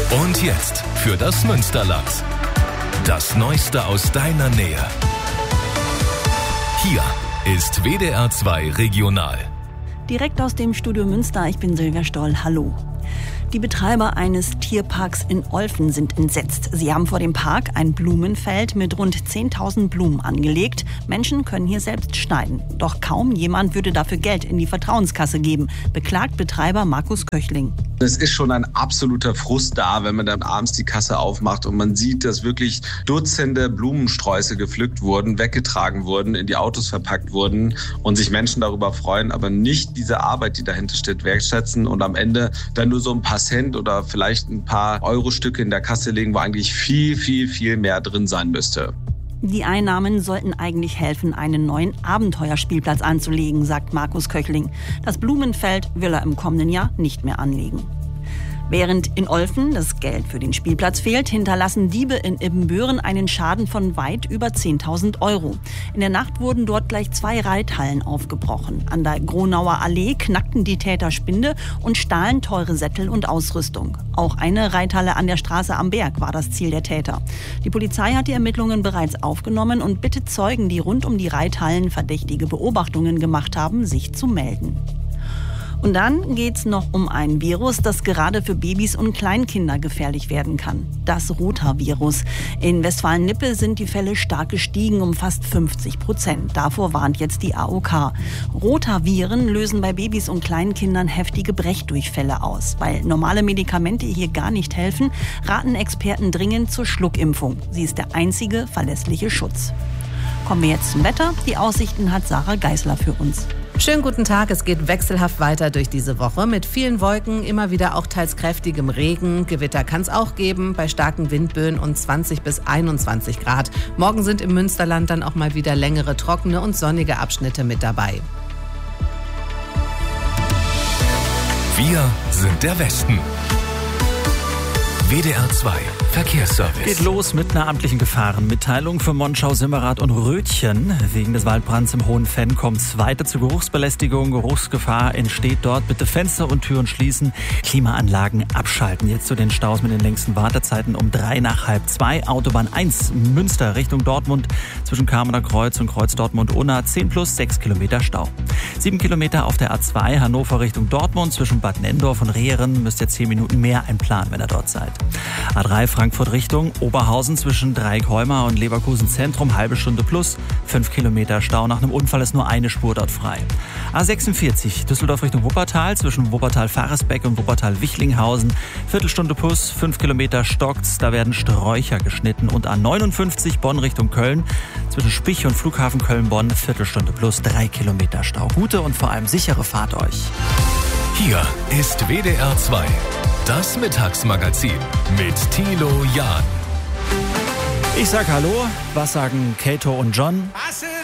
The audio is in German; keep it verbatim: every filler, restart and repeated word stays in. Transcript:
Und jetzt für das Münsterland. Das Neueste aus deiner Nähe. Hier ist W D R zwei Regional. Direkt aus dem Studio Münster, ich bin Silvia Stoll, hallo. Die Betreiber eines Tierparks in Olfen sind entsetzt. Sie haben vor dem Park ein Blumenfeld mit rund zehntausend Blumen angelegt. Menschen können hier selbst schneiden. Doch kaum jemand würde dafür Geld in die Vertrauenskasse geben, beklagt Betreiber Markus Köchling. Es ist schon ein absoluter Frust da, wenn man dann abends die Kasse aufmacht und man sieht, dass wirklich Dutzende Blumensträuße gepflückt wurden, weggetragen wurden, in die Autos verpackt wurden und sich Menschen darüber freuen, aber nicht diese Arbeit, die dahinter steht, wertschätzen und am Ende dann nur so ein paar Cent oder vielleicht ein paar Euro-Stücke in der Kasse legen, wo eigentlich viel, viel, viel mehr drin sein müsste. Die Einnahmen sollten eigentlich helfen, einen neuen Abenteuerspielplatz anzulegen, sagt Markus Köchling. Das Blumenfeld will er im kommenden Jahr nicht mehr anlegen. Während in Olfen das Geld für den Spielplatz fehlt, hinterlassen Diebe in Ibbenbüren einen Schaden von weit über zehntausend Euro. In der Nacht wurden dort gleich zwei Reithallen aufgebrochen. An der Gronauer Allee knackten die Täter Spinde und stahlen teure Sättel und Ausrüstung. Auch eine Reithalle an der Straße am Berg war das Ziel der Täter. Die Polizei hat die Ermittlungen bereits aufgenommen und bittet Zeugen, die rund um die Reithallen verdächtige Beobachtungen gemacht haben, sich zu melden. Und dann geht's noch um ein Virus, das gerade für Babys und Kleinkinder gefährlich werden kann. Das Rotavirus. In Westfalen-Lippe sind die Fälle stark gestiegen, um fast fünfzig Prozent. Davor warnt jetzt die A O K. Rotaviren lösen bei Babys und Kleinkindern heftige Brechdurchfälle aus. Weil normale Medikamente hier gar nicht helfen, raten Experten dringend zur Schluckimpfung. Sie ist der einzige verlässliche Schutz. Kommen wir jetzt zum Wetter. Die Aussichten hat Sarah Geisler für uns. Schönen guten Tag, es geht wechselhaft weiter durch diese Woche mit vielen Wolken, immer wieder auch teils kräftigem Regen. Gewitter kann es auch geben bei starken Windböen und zwanzig bis einundzwanzig Grad. Morgen sind im Münsterland dann auch mal wieder längere, trockene und sonnige Abschnitte mit dabei. Wir sind der Westen. W D R zwei Verkehrsservice. Geht los mit einer amtlichen Gefahrenmitteilung für Monschau, Simmerath und Rötchen. Wegen des Waldbrands im Hohen Fenn kommt es weiter zu Geruchsbelästigung. Geruchsgefahr entsteht dort. Bitte Fenster und Türen schließen, Klimaanlagen abschalten. Jetzt zu den Staus mit den längsten Wartezeiten um drei nach halb zwei. Autobahn eins Münster Richtung Dortmund zwischen Kamener Kreuz und Kreuz Dortmund-Unna. zehn plus sechs Kilometer Stau. sieben Kilometer auf der A zwei Hannover Richtung Dortmund zwischen Bad Nendorf und Rehren. Müsst ihr zehn Minuten mehr einplanen, wenn ihr dort seid. A drei Frankfurt Richtung Oberhausen zwischen Dreieck-Heumar und Leverkusen Zentrum, halbe Stunde plus, fünf Kilometer Stau. Nach einem Unfall ist nur eine Spur dort frei. A sechsundvierzig Düsseldorf Richtung Wuppertal zwischen Wuppertal-Faresbeck und Wuppertal-Wichlinghausen, Viertelstunde plus, fünf Kilometer stockt's, da werden Sträucher geschnitten. Und A neunundfünfzig Bonn Richtung Köln zwischen Spich und Flughafen Köln-Bonn, Viertelstunde plus, drei Kilometer Stau. Gute und vor allem sichere Fahrt euch. Hier ist W D R zwei. Das Mittagsmagazin mit Thilo Jahn. Ich sag Hallo, was sagen Kato und John?